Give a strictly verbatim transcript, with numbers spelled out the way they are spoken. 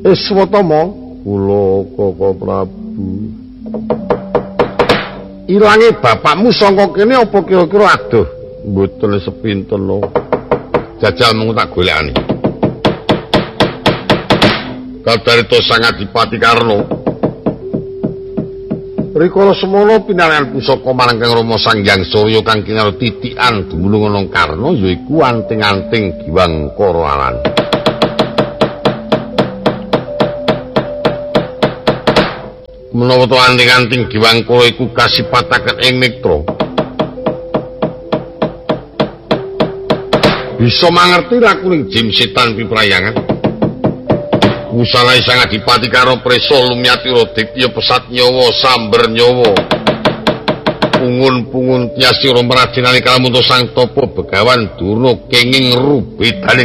Iswatama, kula Kaka Prabu. Ilange bapakmu saka kene apa kira-kira adoh? Mboten sepinten lho. Jajal mung tak golekani. Kadarita Sang Adipati Karna. Rikala semana pinangan pusaka marang Kang Rama Sanghyang Surya kang kinaro titikan dumunung ana Karna yaiku anting-anting Giwang Karawalan. Menawa to anting-anting Giwang Kara iku kasipataken ing nektra. Bisa mangerti lakuning jim setan piprayangan. Usalai Sang Adipati karo presa lumyati Raditya pesat nyawa samber nyawa. Pungun-pungun tiasira mradinani kalamunta Sang Tapa Begawan Durna kenging rubedaning